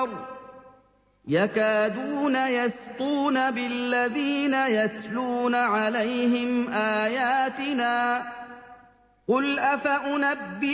الْبَشَرِ يَكَادُونَ يَسْطُونَ بِالَّذِينَ يَتْلُونَ عَلَيْهِمْ آيَاتِنَا قُلْ أَفَأُنَبِّئُكُم